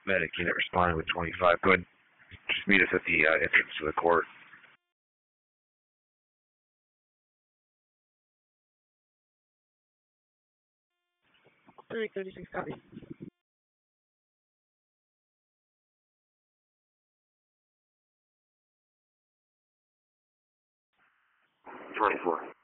Medic unit responding with 25. Go ahead. Just meet us at the entrance to the court. 36, copy. 24.